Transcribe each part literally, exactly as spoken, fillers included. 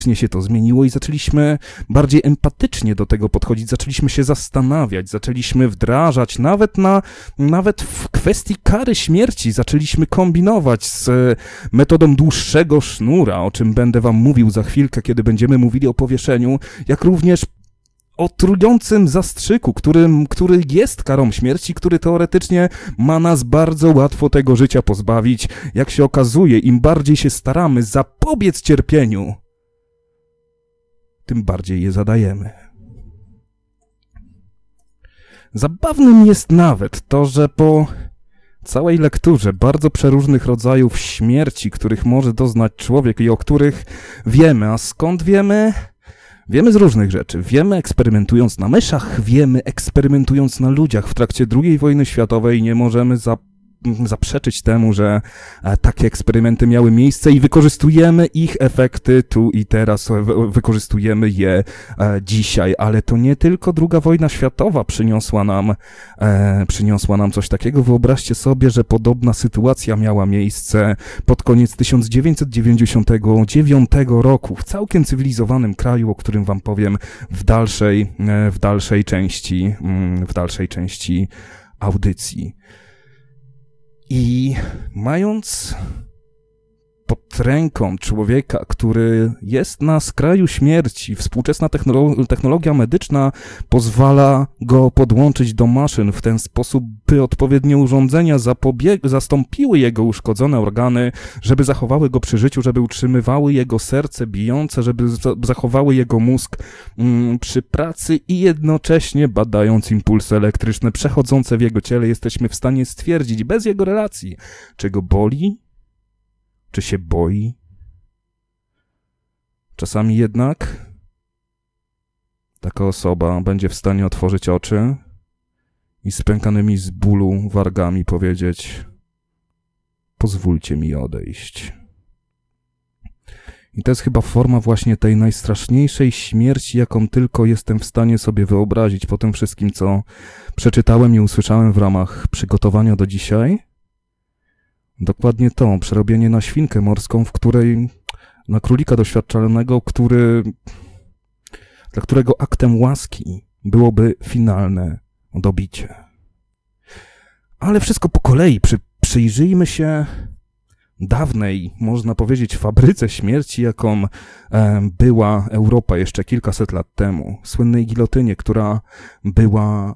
się to zmieniło i zaczęliśmy bardziej empatycznie do tego podchodzić, zaczęliśmy się zastanawiać, zaczęliśmy wdrażać, nawet na, nawet w kwestii kary śmierci zaczęliśmy kombinować z metodą dłuższego sznura, o czym będę wam mówił za chwilkę, kiedy będziemy mówili o powieszeniu, jak również o trującym zastrzyku, którym, który jest karą śmierci, który teoretycznie ma nas bardzo łatwo tego życia pozbawić. Jak się okazuje, im bardziej się staramy zapobiec cierpieniu, tym bardziej je zadajemy. Zabawnym jest nawet to, że po całej lekturze bardzo przeróżnych rodzajów śmierci, których może doznać człowiek i o których wiemy, a skąd wiemy? Wiemy z różnych rzeczy. Wiemy eksperymentując na myszach, wiemy eksperymentując na ludziach. W trakcie drugiej wojny światowej nie możemy za zaprzeczyć temu, że takie eksperymenty miały miejsce i wykorzystujemy ich efekty tu i teraz, wykorzystujemy je dzisiaj, ale to nie tylko druga wojna światowa przyniosła nam, e, przyniosła nam coś takiego. Wyobraźcie sobie, że podobna sytuacja miała miejsce pod koniec tysiąc dziewięćset dziewięćdziesiątego dziewiątego roku w całkiem cywilizowanym kraju, o którym wam powiem w dalszej, w dalszej części, w dalszej części audycji. I mając pod ręką człowieka, który jest na skraju śmierci, współczesna technolo- technologia medyczna pozwala go podłączyć do maszyn w ten sposób, by odpowiednie urządzenia zapobieg- zastąpiły jego uszkodzone organy, żeby zachowały go przy życiu, żeby utrzymywały jego serce bijące, żeby za- zachowały jego mózg mm, przy pracy i jednocześnie badając impulsy elektryczne przechodzące w jego ciele, jesteśmy w stanie stwierdzić bez jego relacji, czy go boli, czy się boi? Czasami jednak taka osoba będzie w stanie otworzyć oczy i z pękanymi z bólu wargami powiedzieć: pozwólcie mi odejść. I to jest chyba forma właśnie tej najstraszniejszej śmierci, jaką tylko jestem w stanie sobie wyobrazić po tym wszystkim, co przeczytałem i usłyszałem w ramach przygotowania do dzisiaj. Dokładnie to, przerobienie na świnkę morską, w której, na królika doświadczalnego, który, dla którego aktem łaski byłoby finalne dobicie. Ale wszystko po kolei, Przy, przyjrzyjmy się dawnej, można powiedzieć, fabryce śmierci, jaką e, była Europa jeszcze kilkaset lat temu. Słynnej gilotynie, która była,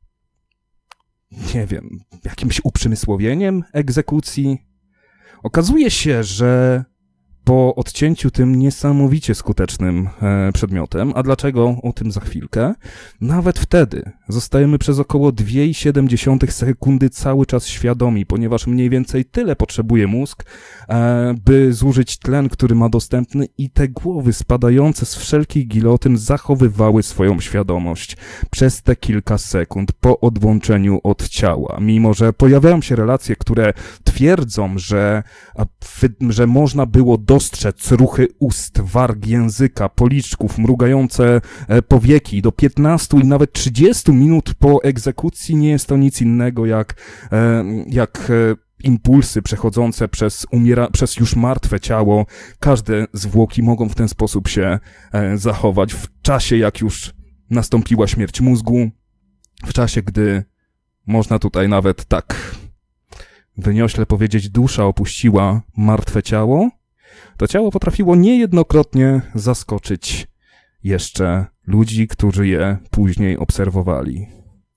nie wiem, jakimś uprzemysłowieniem egzekucji. Okazuje się, że po odcięciu tym niesamowicie skutecznym e, przedmiotem, a dlaczego? O tym za chwilkę, nawet wtedy zostajemy przez około dwa przecinek siedem sekundy cały czas świadomi, ponieważ mniej więcej tyle potrzebuje mózg, e, by zużyć tlen, który ma dostępny, i te głowy spadające z wszelkich gilotyn zachowywały swoją świadomość przez te kilka sekund po odłączeniu od ciała. Mimo że pojawiają się relacje, które twierdzą, że, że można było dostrzec ruchy ust, warg języka, policzków, mrugające powieki do piętnastu i nawet trzydziestu minut po egzekucji. Nie jest to nic innego jak, jak impulsy przechodzące przez, umiera, przez już martwe ciało. Każde zwłoki mogą w ten sposób się zachować w czasie, jak już nastąpiła śmierć mózgu, w czasie, gdy można tutaj nawet tak wyniośle powiedzieć, dusza opuściła martwe ciało. To ciało potrafiło niejednokrotnie zaskoczyć jeszcze ludzi, którzy je później obserwowali.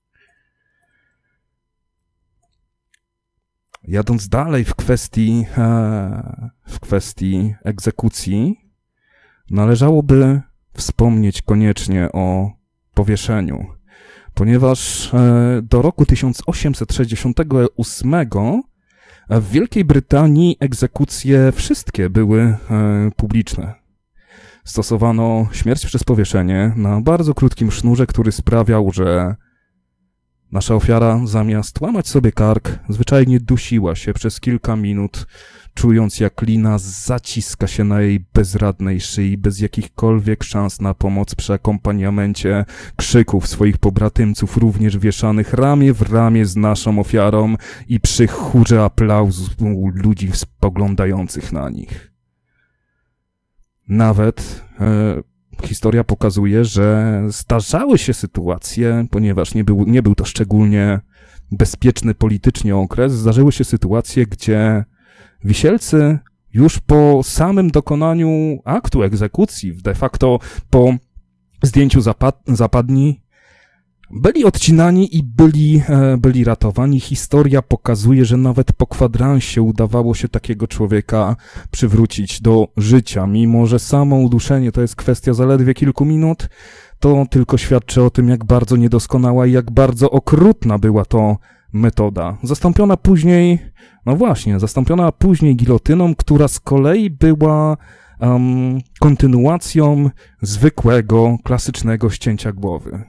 Jadąc dalej w kwestii, e, w kwestii egzekucji, należałoby wspomnieć koniecznie o powieszeniu, ponieważ e, do roku tysiąc osiemset sześćdziesiątego ósmego w Wielkiej Brytanii egzekucje wszystkie były e, publiczne. Stosowano śmierć przez powieszenie na bardzo krótkim sznurze, który sprawiał, że nasza ofiara zamiast łamać sobie kark, zwyczajnie dusiła się przez kilka minut, czując jak lina zaciska się na jej bezradnej szyi, bez jakichkolwiek szans na pomoc, przy akompaniamencie krzyków swoich pobratymców, również wieszanych ramię w ramię z naszą ofiarą i przy chórze aplauzu ludzi spoglądających na nich. nawet e, historia pokazuje, że zdarzały się sytuacje, ponieważ nie był, nie był to szczególnie bezpieczny politycznie okres, zdarzyły się sytuacje, gdzie wisielcy już po samym dokonaniu aktu egzekucji, de facto po zdjęciu zapad- zapadni, byli odcinani i byli, e, byli ratowani. Historia pokazuje, że nawet po kwadransie udawało się takiego człowieka przywrócić do życia. Mimo że samo uduszenie to jest kwestia zaledwie kilku minut, to tylko świadczy o tym, jak bardzo niedoskonała i jak bardzo okrutna była to metoda. Zastąpiona później, no właśnie, zastąpiona później gilotyną, która z kolei była um, kontynuacją zwykłego, klasycznego ścięcia głowy.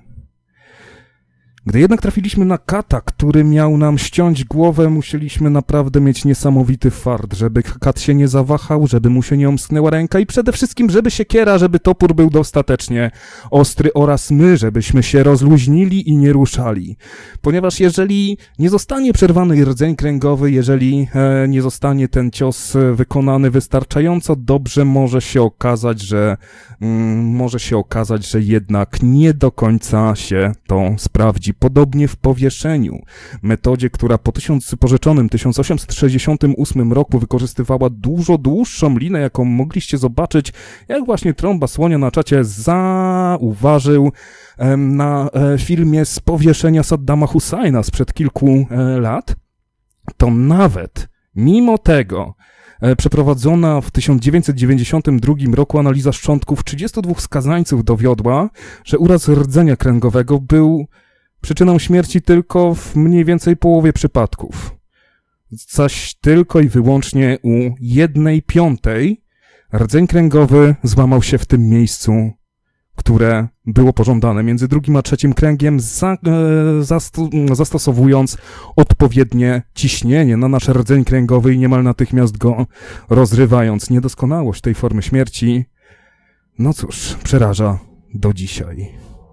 Gdy jednak trafiliśmy na kata, który miał nam ściąć głowę, musieliśmy naprawdę mieć niesamowity fart, żeby kat się nie zawahał, żeby mu się nie omsknęła ręka i przede wszystkim, żeby siekiera, żeby topór był dostatecznie ostry oraz my, żebyśmy się rozluźnili i nie ruszali. Ponieważ jeżeli nie zostanie przerwany rdzeń kręgowy, jeżeli e, nie zostanie ten cios wykonany wystarczająco dobrze, może się okazać, że mm, może się okazać, że jednak nie do końca się to sprawdzi. Podobnie w powieszeniu, metodzie, która po tysiąc, porzeczonym tysiąc osiemset sześćdziesiątym ósmym roku wykorzystywała dużo dłuższą linę, jaką mogliście zobaczyć, jak właśnie Trąba Słonia na czacie zauważył em, na e, filmie z powieszenia Saddama Husajna sprzed kilku e, lat, to nawet mimo tego e, przeprowadzona w tysiąc dziewięćset dziewięćdziesiątym drugim roku analiza szczątków trzydziestu dwóch skazańców dowiodła, że uraz rdzenia kręgowego był przyczyną śmierci tylko w mniej więcej połowie przypadków. Zaś tylko i wyłącznie u jednej piątej rdzeń kręgowy złamał się w tym miejscu, które było pożądane między drugim a trzecim kręgiem, za, e, zasto, zastosowując odpowiednie ciśnienie na nasz rdzeń kręgowy i niemal natychmiast go rozrywając. Niedoskonałość tej formy śmierci, no cóż, przeraża do dzisiaj.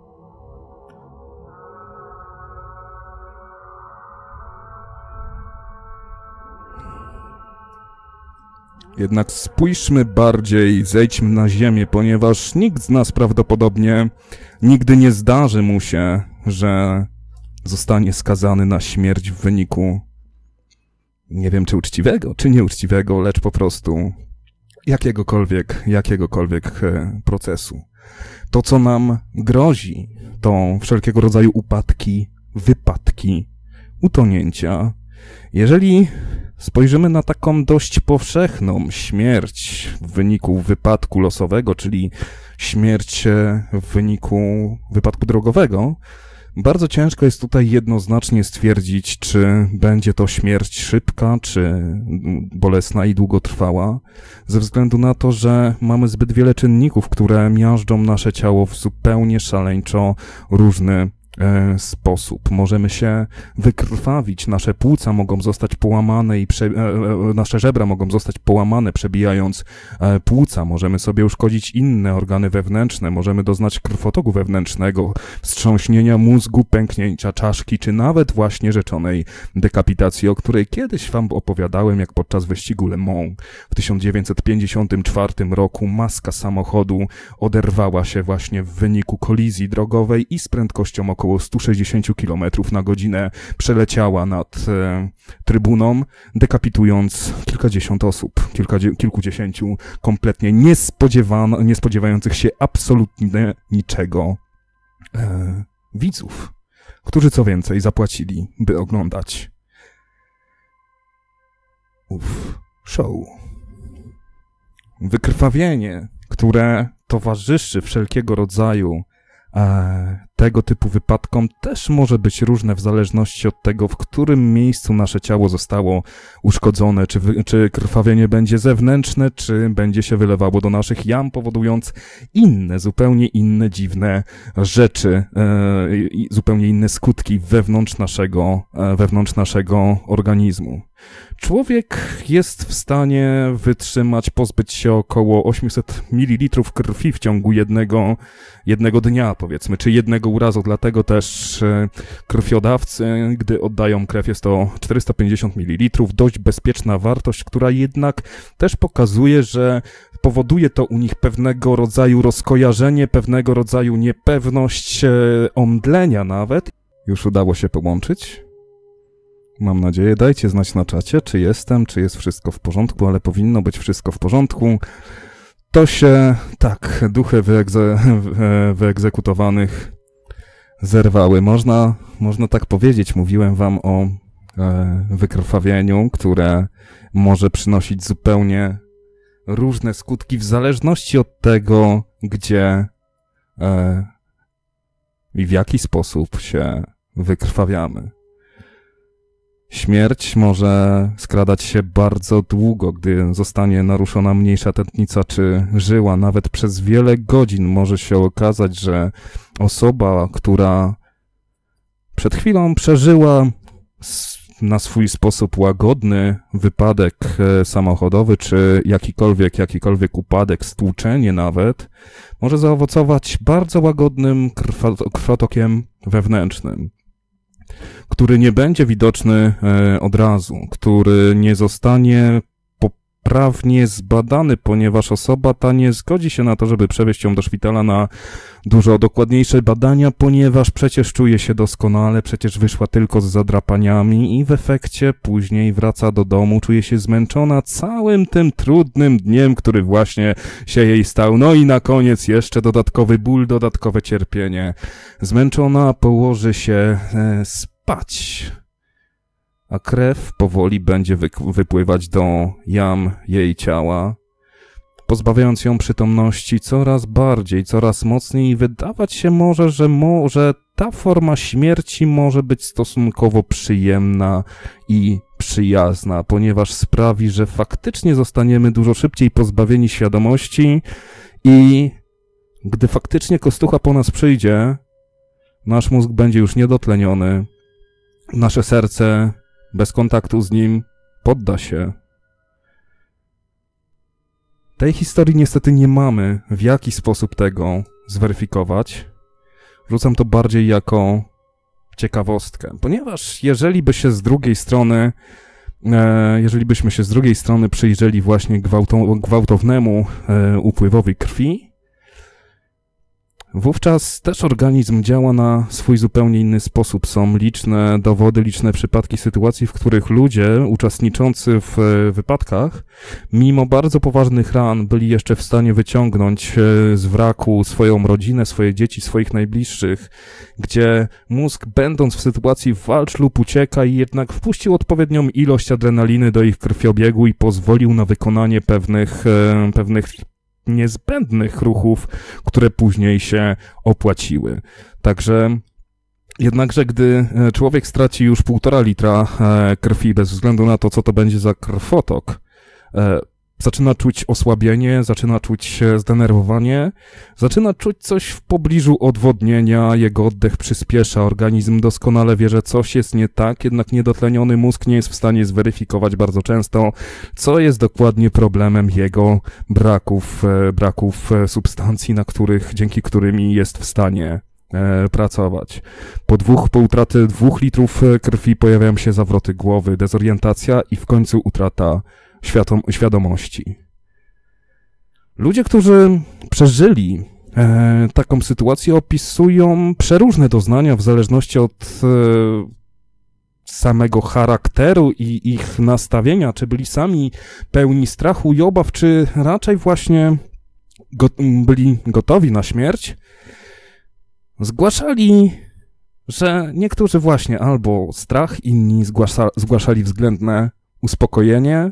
Jednak spójrzmy bardziej, zejdźmy na ziemię, ponieważ nikt z nas prawdopodobnie nigdy nie zdarzy mu się, że zostanie skazany na śmierć w wyniku, nie wiem czy uczciwego, czy nieuczciwego, lecz po prostu jakiegokolwiek, jakiegokolwiek procesu. To, co nam grozi, to wszelkiego rodzaju upadki, wypadki, utonięcia. Jeżeli spojrzymy na taką dość powszechną śmierć w wyniku wypadku losowego, czyli śmierć w wyniku wypadku drogowego, bardzo ciężko jest tutaj jednoznacznie stwierdzić, czy będzie to śmierć szybka, czy bolesna i długotrwała, ze względu na to, że mamy zbyt wiele czynników, które miażdżą nasze ciało w zupełnie szaleńczo różny sposób. Możemy się wykrwawić, nasze płuca mogą zostać połamane i prze, e, nasze żebra mogą zostać połamane, przebijając e, płuca. Możemy sobie uszkodzić inne organy wewnętrzne, możemy doznać krwotoku wewnętrznego, wstrząśnienia mózgu, pęknięcia czaszki, czy nawet właśnie rzeczonej dekapitacji, o której kiedyś wam opowiadałem, jak podczas wyścigu Le Mans w tysiąc dziewięćset pięćdziesiątym czwartym roku maska samochodu oderwała się właśnie w wyniku kolizji drogowej i z prędkością około sto sześćdziesiąt kilometrów na godzinę przeleciała nad e, trybuną, dekapitując kilkadziesiąt osób, kilkadzie, kilkudziesięciu kompletnie niespodziewan- niespodziewających się absolutnie niczego e, widzów, którzy co więcej zapłacili, by oglądać ów show. Wykrwawienie, które towarzyszy wszelkiego rodzaju e, tego typu wypadkom, też może być różne w zależności od tego, w którym miejscu nasze ciało zostało uszkodzone, czy, wy, czy krwawienie będzie zewnętrzne, czy będzie się wylewało do naszych jam, powodując inne, zupełnie inne dziwne rzeczy, e, zupełnie inne skutki wewnątrz naszego, e, wewnątrz naszego organizmu. Człowiek jest w stanie wytrzymać, pozbyć się około osiemset mililitrów krwi w ciągu jednego, jednego dnia, powiedzmy, czy jednego tego urazu, dlatego też krwiodawcy, gdy oddają krew, jest to czterysta pięćdziesiąt mililitrów, dość bezpieczna wartość, która jednak też pokazuje, że powoduje to u nich pewnego rodzaju rozkojarzenie, pewnego rodzaju niepewność, omdlenia nawet. Już udało się połączyć? Mam nadzieję. Dajcie znać na czacie, czy jestem, czy jest wszystko w porządku, ale powinno być wszystko w porządku. To się, tak, duchy wyegze, wyegzekutowanych zerwały. Można, można tak powiedzieć. Mówiłem wam o e, wykrwawieniu, które może przynosić zupełnie różne skutki w zależności od tego, gdzie e, i w jaki sposób się wykrwawiamy. Śmierć może skradać się bardzo długo, gdy zostanie naruszona mniejsza tętnica czy żyła. Nawet przez wiele godzin może się okazać, że osoba, która przed chwilą przeżyła na swój sposób łagodny wypadek samochodowy, czy jakikolwiek, jakikolwiek upadek, stłuczenie nawet, może zaowocować bardzo łagodnym krwotokiem wewnętrznym, który nie będzie widoczny e, od razu, który nie zostanie poprawnie zbadany, ponieważ osoba ta nie zgodzi się na to, żeby przewieźć ją do szpitala na dużo dokładniejsze badania, ponieważ przecież czuje się doskonale, przecież wyszła tylko z zadrapaniami i w efekcie później wraca do domu, czuje się zmęczona całym tym trudnym dniem, który właśnie się jej stał. No i na koniec jeszcze dodatkowy ból, dodatkowe cierpienie. Zmęczona położy się e, spać, a krew powoli będzie wy- wypływać do jam jej ciała, pozbawiając ją przytomności coraz bardziej, coraz mocniej i wydawać się może, że może ta forma śmierci może być stosunkowo przyjemna i przyjazna, ponieważ sprawi, że faktycznie zostaniemy dużo szybciej pozbawieni świadomości i gdy faktycznie kostucha po nas przyjdzie, nasz mózg będzie już niedotleniony, nasze serce bez kontaktu z nim podda się. Tej historii niestety nie mamy, w jaki sposób tego zweryfikować. Rzucam to bardziej jako ciekawostkę, ponieważ jeżeli by się z drugiej strony, e, jeżeli byśmy się z drugiej strony przyjrzeli właśnie gwałto, gwałtownemu e, upływowi krwi, wówczas też organizm działa na swój zupełnie inny sposób. Są liczne dowody, liczne przypadki sytuacji, w których ludzie uczestniczący w wypadkach, mimo bardzo poważnych ran, byli jeszcze w stanie wyciągnąć z wraku swoją rodzinę, swoje dzieci, swoich najbliższych, gdzie mózg, będąc w sytuacji walcz lub ucieka, i jednak wpuścił odpowiednią ilość adrenaliny do ich krwiobiegu i pozwolił na wykonanie pewnych, pewnych niezbędnych ruchów, które później się opłaciły. Także jednakże gdy człowiek straci już półtora litra krwi, bez względu na to, co to będzie za krwotok, zaczyna czuć osłabienie, zaczyna czuć zdenerwowanie, zaczyna czuć coś w pobliżu odwodnienia, jego oddech przyspiesza, organizm doskonale wie, że coś jest nie tak, jednak niedotleniony mózg nie jest w stanie zweryfikować bardzo często, co jest dokładnie problemem jego braków, braków substancji, na których, dzięki którymi jest w stanie e, pracować. Po dwóch, po utraty dwóch litrów krwi pojawiają się zawroty głowy, dezorientacja i w końcu utrata świadomości. Ludzie, którzy przeżyli e, taką sytuację, opisują przeróżne doznania w zależności od e, samego charakteru i ich nastawienia, czy byli sami pełni strachu i obaw, czy raczej właśnie go, byli gotowi na śmierć. Zgłaszali, że niektórzy właśnie albo strach, inni zgłasza, zgłaszali względne uspokojenie,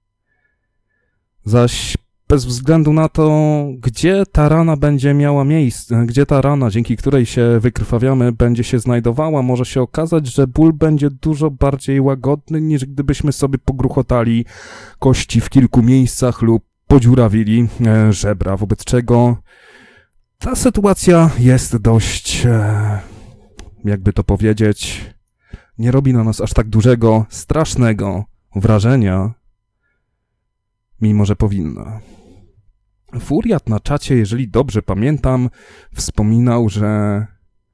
zaś bez względu na to, gdzie ta rana będzie miała miejsce, gdzie ta rana, dzięki której się wykrwawiamy, będzie się znajdowała, może się okazać, że ból będzie dużo bardziej łagodny, niż gdybyśmy sobie pogruchotali kości w kilku miejscach lub podziurawili e, żebra, wobec czego ta sytuacja jest dość, e, jakby to powiedzieć, nie robi na nas aż tak dużego, strasznego wrażenia, mimo że powinna. Furiat na czacie, jeżeli dobrze pamiętam, wspominał, że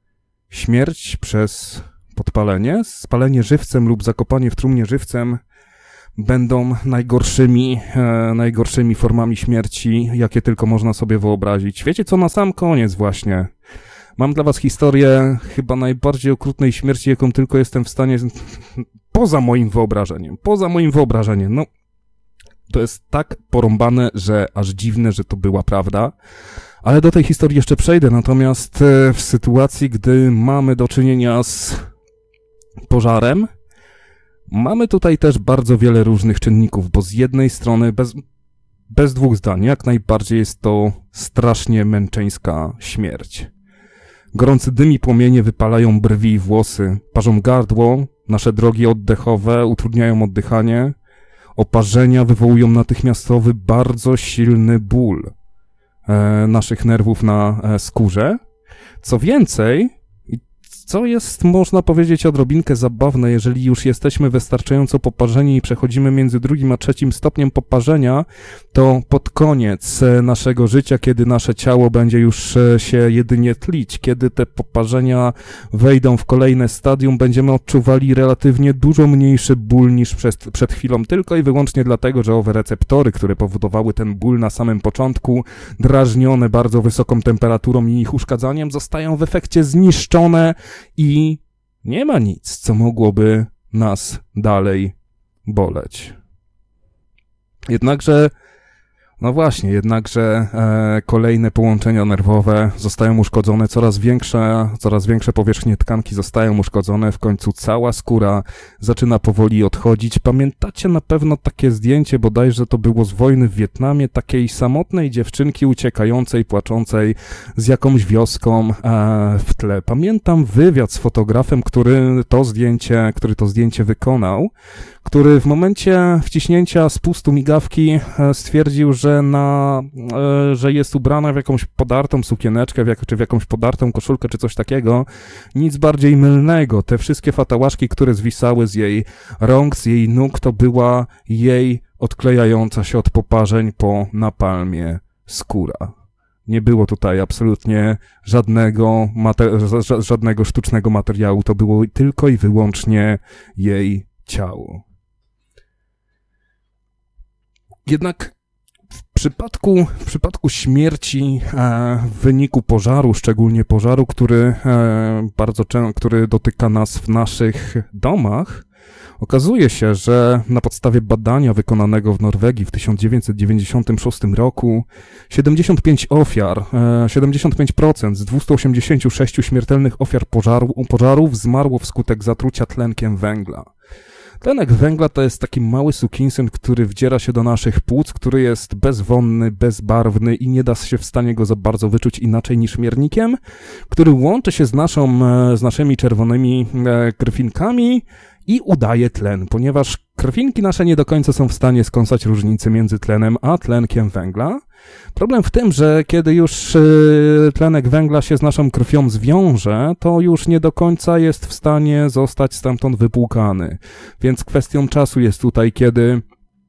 śmierć przez podpalenie, spalenie żywcem lub zakopanie w trumnie żywcem będą najgorszymi, e, najgorszymi formami śmierci, jakie tylko można sobie wyobrazić. Wiecie co, na sam koniec właśnie mam dla was historię chyba najbardziej okrutnej śmierci, jaką tylko jestem w stanie, poza moim wyobrażeniem, poza moim wyobrażeniem, no to jest tak porąbane, że aż dziwne, że to była prawda, ale do tej historii jeszcze przejdę, natomiast w sytuacji, gdy mamy do czynienia z pożarem, mamy tutaj też bardzo wiele różnych czynników, bo z jednej strony, bez, bez dwóch zdań, jak najbardziej jest to strasznie męczeńska śmierć. Gorący dym i płomienie wypalają brwi i włosy, parzą gardło, nasze drogi oddechowe utrudniają oddychanie, oparzenia wywołują natychmiastowy, bardzo silny ból e, naszych nerwów na e, skórze. Co więcej, co jest, można powiedzieć, odrobinkę zabawne, jeżeli już jesteśmy wystarczająco poparzeni i przechodzimy między drugim a trzecim stopniem poparzenia, to pod koniec naszego życia, kiedy nasze ciało będzie już się jedynie tlić, kiedy te poparzenia wejdą w kolejne stadium, będziemy odczuwali relatywnie dużo mniejszy ból niż przed, przed chwilą, tylko i wyłącznie dlatego, że owe receptory, które powodowały ten ból na samym początku, drażnione bardzo wysoką temperaturą i ich uszkadzaniem, zostają w efekcie zniszczone i nie ma nic, co mogłoby nas dalej boleć. Jednakże, no właśnie, jednakże e, kolejne połączenia nerwowe zostają uszkodzone, coraz większe, coraz większe powierzchnie tkanki zostają uszkodzone, w końcu cała skóra zaczyna powoli odchodzić. Pamiętacie na pewno takie zdjęcie, bodajże to było z wojny w Wietnamie, takiej samotnej dziewczynki uciekającej, płaczącej z jakąś wioską e, w tle. Pamiętam wywiad z fotografem, który to zdjęcie, który to zdjęcie wykonał, który w momencie wciśnięcia spustu migawki stwierdził, że na, że jest ubrana w jakąś podartą sukieneczkę, w jak, czy w jakąś podartą koszulkę, czy coś takiego. Nic bardziej mylnego. Te wszystkie fatałaszki, które zwisały z jej rąk, z jej nóg, to była jej odklejająca się od poparzeń po napalmie skóra. Nie było tutaj absolutnie żadnego, mater- żadnego sztucznego materiału. To było tylko i wyłącznie jej ciało. Jednak w przypadku, w przypadku śmierci e, w wyniku pożaru, szczególnie pożaru, który, e, bardzo często, który dotyka nas w naszych domach, okazuje się, że na podstawie badania wykonanego w Norwegii w tysiąc dziewięćset dziewięćdziesiątym szóstym roku siedemdziesiąt pięć ofiar, e, siedemdziesiąt pięć procent z dwieście osiemdziesiąt sześć śmiertelnych ofiar pożaru, pożarów zmarło wskutek zatrucia tlenkiem węgla. Tlenek węgla to jest taki mały sukinsyn, który wdziera się do naszych płuc, który jest bezwonny, bezbarwny i nie da się w stanie go za bardzo wyczuć inaczej niż miernikiem, który łączy się z naszą, z naszymi czerwonymi krwinkami i udaje tlen, ponieważ krwinki nasze nie do końca są w stanie skąsać różnicy między tlenem a tlenkiem węgla. Problem w tym, że kiedy już y, tlenek węgla się z naszą krwią zwiąże, to już nie do końca jest w stanie zostać stamtąd wypłukany. Więc kwestią czasu jest tutaj, kiedy,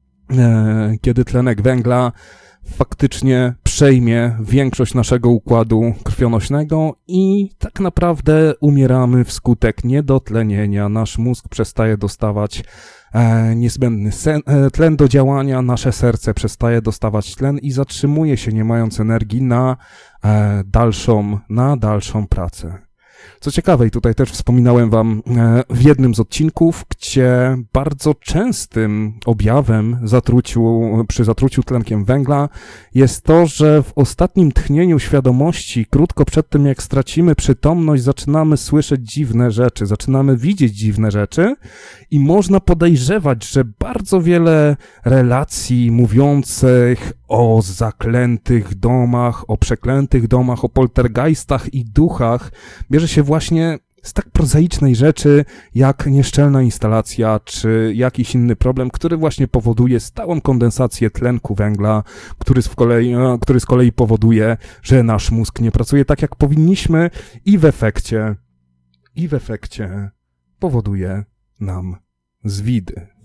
e, kiedy tlenek węgla faktycznie przejmie większość naszego układu krwionośnego i tak naprawdę umieramy wskutek niedotlenienia. Nasz mózg przestaje dostawać e, niezbędny sen, e, tlen do działania, nasze serce przestaje dostawać tlen i zatrzymuje się, nie mając energii na e, dalszą, na dalszą pracę. Co ciekawe, i tutaj też wspominałem wam w jednym z odcinków, gdzie bardzo częstym objawem zatruciu, przy zatruciu tlenkiem węgla jest to, że w ostatnim tchnieniu świadomości, krótko przed tym jak stracimy przytomność, zaczynamy słyszeć dziwne rzeczy, zaczynamy widzieć dziwne rzeczy i można podejrzewać, że bardzo wiele relacji mówiących o zaklętych domach, o przeklętych domach, o poltergeistach i duchach bierze się właśnie z tak prozaicznej rzeczy, jak nieszczelna instalacja, czy jakiś inny problem, który właśnie powoduje stałą kondensację tlenku węgla, który z kolei, który z kolei powoduje, że nasz mózg nie pracuje tak, jak powinniśmy i w efekcie, i w efekcie powoduje nam zwidy.